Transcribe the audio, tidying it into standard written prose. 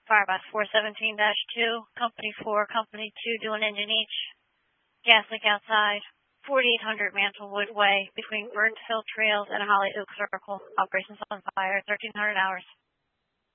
Firebox 417-2, Company 4, Company 2, do an engine each. Gas leak outside, 4800 Mantlewood Way, between Burnsville Trails and Holly Oak Circle. Operations on fire, 1300 hours.